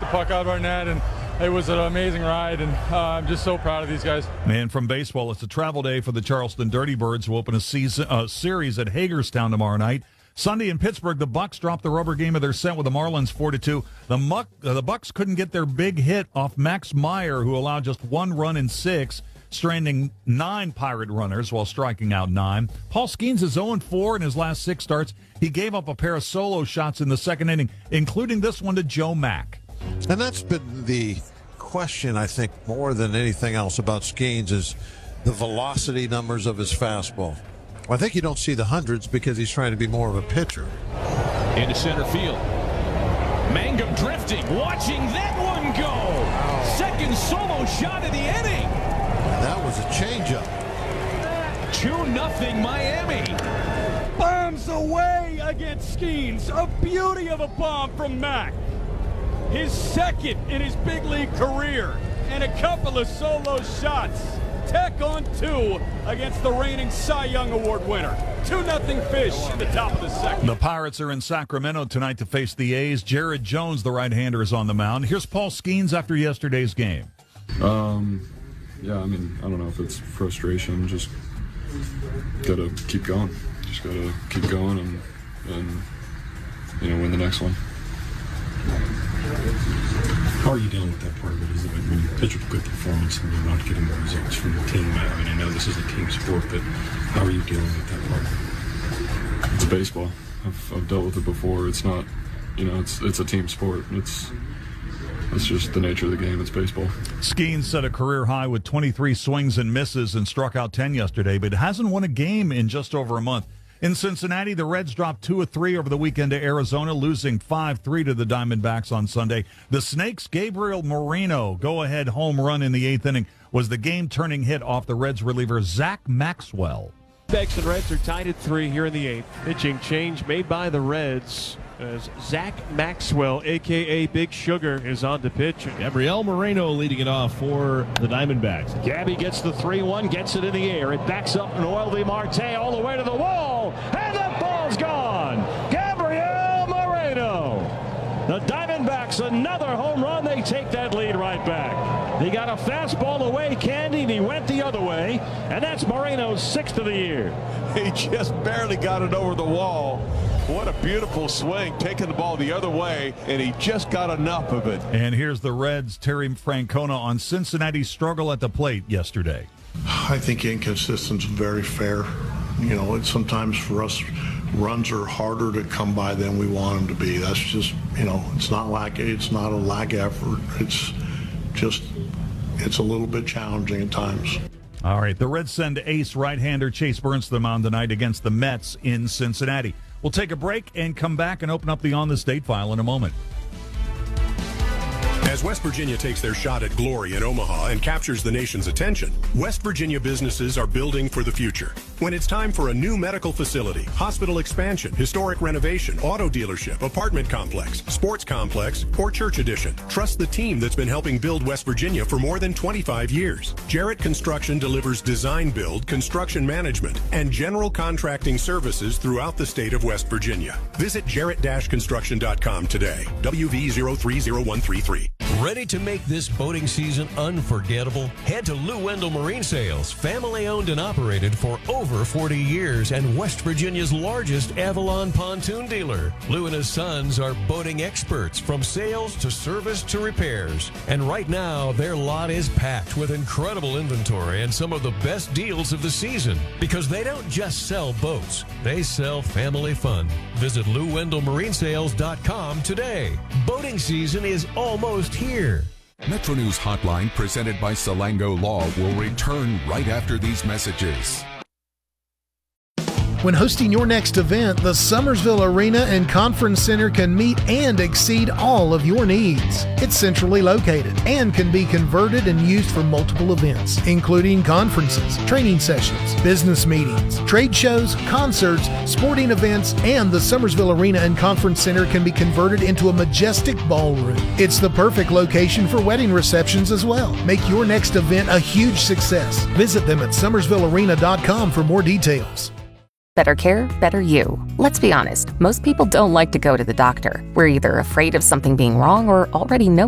puck out of our net, and it was an amazing ride, and I'm just so proud of these guys. And from baseball, it's a travel day for the Charleston Dirty Birds, who open a series at Hagerstown tomorrow night. Sunday in Pittsburgh, the Bucks dropped the rubber game of their set with the Marlins 4-2. The Bucks couldn't get their big hit off Max Meyer, who allowed just 1 run in 6, stranding 9 Pirate runners while striking out 9. Paul Skeens is 0-4 in his last 6 starts. He gave up a pair of solo shots in the second inning, including this one to Joe Mack. And that's been the question, I think, more than anything else about Skeens is the velocity numbers of his fastball. I think you don't see the hundreds because he's trying to be more of a pitcher. Into center field. Mangum drifting, watching that one go. Wow. Second solo shot of the inning. And that was a changeup. 2-0 Miami. Bombs away against Skeens. A beauty of a bomb from Mack. His second in his big league career. And a couple of solo shots. Tech on 2 against the reigning Cy Young Award winner. 2-0 Fish in the top of the second. The Pirates are in Sacramento tonight to face the A's. Jared Jones, the right-hander, is on the mound. Here's Paul Skeens after yesterday's game. Yeah, I mean, I don't know if it's frustration. Just got to keep going. Just got to keep going and win the next one. How are you dealing with that part of it? Is it when you pitch a good performance and you're not getting the results from the team? I mean, I know this is a team sport, but how are you dealing with that part? It's baseball. I've dealt with it before. It's not, it's a team sport. It's just the nature of the game. It's baseball. Skeens set a career high with 23 swings and misses and struck out 10 yesterday, but hasn't won a game in just over a month. In Cincinnati, the Reds dropped 2 of 3 over the weekend to Arizona, losing 5-3 to the Diamondbacks on Sunday. The Snakes' Gabriel Moreno go-ahead home run in the 8th inning was the game-turning hit off the Reds reliever Zach Maxwell. Diamondbacks and Reds are tied at 3 here in the 8th. Pitching change made by the Reds as Zach Maxwell, a.k.a. Big Sugar, is on to pitch. Gabriel Moreno leading it off for the Diamondbacks. Gabby gets the 3-1, gets it in the air. It backs up Noel V. Marte all the way to the wall, and the ball's gone. Gabriel Moreno. The Diamondbacks, another home run. They take that lead right back. They got a fastball away, Candy, and he went the other way, and that's Moreno's 6th of the year. He just barely got it over the wall. What a beautiful swing, taking the ball the other way, and he just got enough of it. And here's the Reds' Terry Francona on Cincinnati's struggle at the plate yesterday. I think inconsistence is very fair. It's sometimes for us, runs are harder to come by than we want them to be. That's just, it's not a lack effort. It's a little bit challenging at times. All right, the Reds send ace right-hander Chase Burns to the mound tonight against the Mets in Cincinnati. We'll take a break and come back and open up the On the State file in a moment. As West Virginia takes their shot at glory in Omaha and captures the nation's attention, West Virginia businesses are building for the future. When it's time for a new medical facility, hospital expansion, historic renovation, auto dealership, apartment complex, sports complex, or church addition, trust the team that's been helping build West Virginia for more than 25 years. Jarrett Construction delivers design build, construction management, and general contracting services throughout the state of West Virginia. Visit jarrett-construction.com today. WV030133. Ready to make this boating season unforgettable? Head to Lou Wendell Marine Sales, family owned and operated for over 40 years and West Virginia's largest Avalon pontoon dealer. Lou and his sons are boating experts from sales to service to repairs. And right now, their lot is packed with incredible inventory and some of the best deals of the season. Because they don't just sell boats, they sell family fun. Visit LouWendellMarineSales.com today. Boating season is almost here. Metro News Hotline, presented by Salango Law, will return right after these messages. When hosting your next event, the Summersville Arena and Conference Center can meet and exceed all of your needs. It's centrally located and can be converted and used for multiple events, including conferences, training sessions, business meetings, trade shows, concerts, sporting events, and the Summersville Arena and Conference Center can be converted into a majestic ballroom. It's the perfect location for wedding receptions as well. Make your next event a huge success. Visit them at summersvillearena.com for more details. Better care, better you. Let's be honest, most people don't like to go to the doctor. We're either afraid of something being wrong or already know